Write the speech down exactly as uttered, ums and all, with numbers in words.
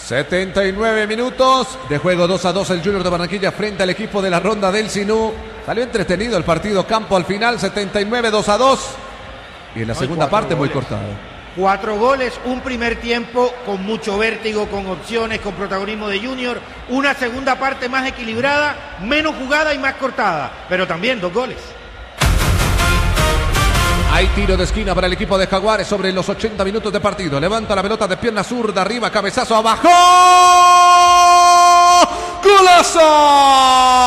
setenta y nueve minutos de juego, dos a dos el Junior de Barranquilla frente al equipo de la Ronda del Sinú. Salió entretenido el partido campo al final, setenta y nueve, dos a dos. Y en la segunda parte muy cortado. Cuatro goles, un primer tiempo con mucho vértigo, con opciones, con protagonismo de Junior. Una segunda parte más equilibrada, menos jugada y más cortada. Pero también dos goles. Hay tiro de esquina para el equipo de Jaguares sobre los ochenta minutos de partido. Levanta la pelota de pierna zurda, arriba, cabezazo abajo. ¡Golazo!